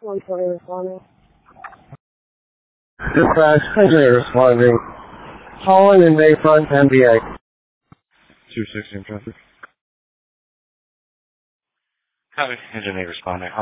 120 responding. Dispatch, engineer responding. Holland and Bayfront, MBA. 216 traffic. Copy. Engineer responding.